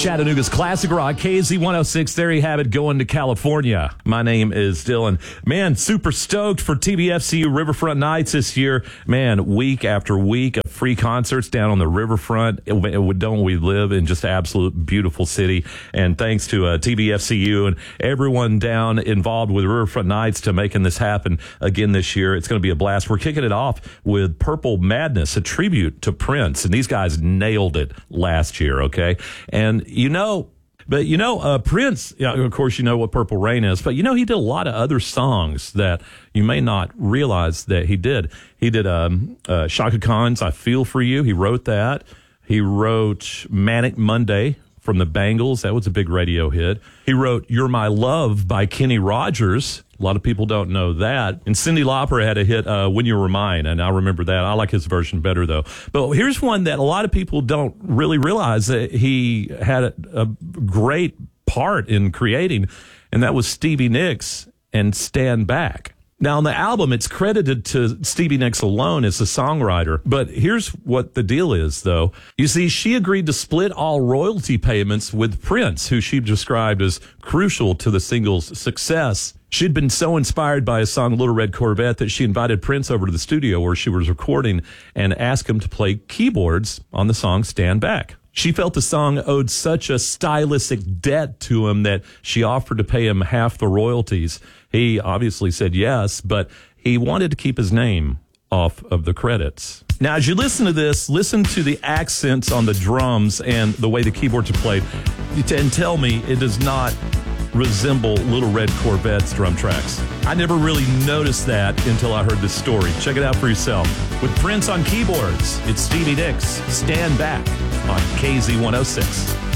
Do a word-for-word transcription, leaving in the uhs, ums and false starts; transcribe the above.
Chattanooga's Classic Rock, K Z one oh six. There you have it, going to California. My name is Dylan. Man, super stoked for T B F C U Riverfront Nights this year. Man, week after week of free concerts down on the riverfront. It, it, don't we live in just an absolute beautiful city? And thanks to uh, T B F C U and everyone down involved with Riverfront Nights to making this happen again this year. It's going to be a blast. We're kicking it off with Purple Madness, a tribute to Prince. And these guys nailed it last year, okay? And you know, but you know, uh, Prince, you know, of course, you know what Purple Rain is, but you know, he did a lot of other songs that you may not realize that he did. He did um, uh, Shaka Khan's I Feel For You. He wrote that. He wrote Manic Monday from the Bangles. That was a big radio hit. He wrote You're My Love by Kenny Rogers. A lot of people don't know that. And Cyndi Lauper had a hit, uh, When You Were Mine, and I remember that. I like his version better, though. But here's one that a lot of people don't really realize that he had a, a great part in creating, and that was Stevie Nicks and Stand Back. Now, on the album, it's credited to Stevie Nicks alone as the songwriter. But here's what the deal is, though. You see, she agreed to split all royalty payments with Prince, who she described as crucial to the single's success. She'd been so inspired by his song Little Red Corvette that she invited Prince over to the studio where she was recording and asked him to play keyboards on the song Stand Back. She felt the song owed such a stylistic debt to him that she offered to pay him half the royalties. He obviously said yes, but he wanted to keep his name off of the credits. Now, as you listen to this, listen to the accents on the drums and the way the keyboards are played, and tell me it does not resemble Little Red Corvette's drum tracks. I never really noticed that until I heard this story. Check it out for yourself. With Prince on keyboards, it's Stevie Nicks, Stand Back on K Z one oh six.